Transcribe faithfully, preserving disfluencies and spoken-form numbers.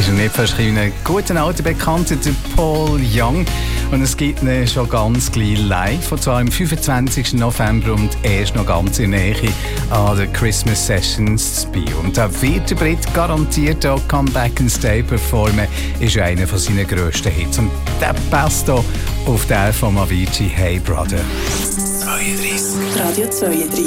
ist nicht fast ein guter alter Bekannter, der Paul Young. Und es gibt ihn schon ganz gleich live, und zwar am fünfundzwanzigsten November und erst noch ganz in der Nähe an der Christmas Sessions zu Biel. Und da wird der Brit garantiert auch Come Back and Stay performen, ist ja einer von seinen grössten Hits. Und der passt hier auf den von Avicii, Hey Brother. zweiunddreißig. Radio zweiunddreißig.